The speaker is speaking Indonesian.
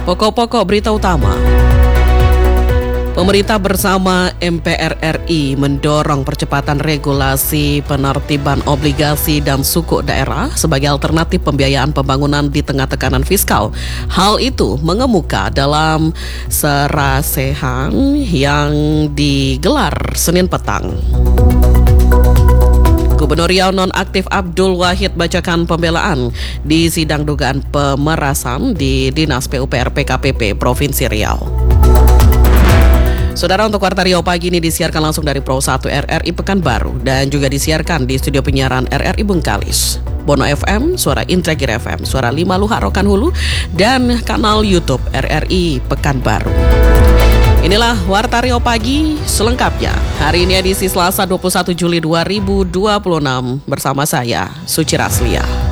Pokok-pokok berita utama. Pemerintah bersama MPR RI mendorong percepatan regulasi penertiban obligasi dan sukuk daerah sebagai alternatif pembiayaan pembangunan di tengah tekanan fiskal. Hal itu mengemuka dalam serasehan yang digelar Senin petang. Gubernur Riau nonaktif Abdul Wahid bacakan pembelaan di sidang dugaan pemerasan di Dinas PUPR PKPP Provinsi Riau. Saudara, untuk Warta Riau pagi ini disiarkan langsung dari Pro 1 RRI Pekanbaru dan juga disiarkan di studio penyiaran RRI Bengkalis, Bono FM, Suara Indragiri FM, Suara 5 Luhak Rokan Hulu, dan kanal YouTube RRI Pekanbaru. Inilah Warta Riau pagi selengkapnya. Hari ini edisi Selasa 21 Juli 2026 bersama saya, Suci Raslia.